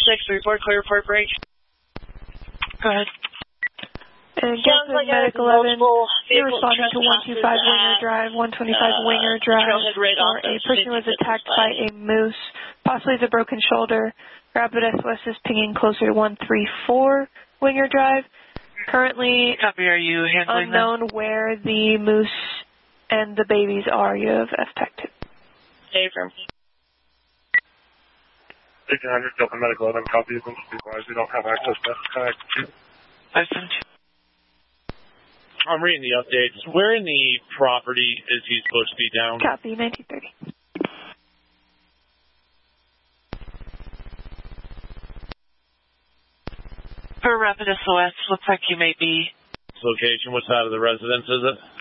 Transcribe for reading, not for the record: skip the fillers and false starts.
report clear, report break. Go ahead. And Gilson Medic 11, you're responding to 125 Winger Drive, 125 Winger Drive, where a person was attacked by a moose, possibly the broken shoulder. Rapid SOS is pinging closer to 134 Winger Drive. Currently, copy, are you handling unknown where the moose and the babies are. You have F-TAC 2. Affirm. 1800, Gilson Medic 11, copy. You can be advised we don't have access to F-TAC 2. 572. I'm reading the updates. Where in the property is he supposed to be down? Copy, 1930. For Rapid SOS, looks like you may be. Location, what side of the residence is it?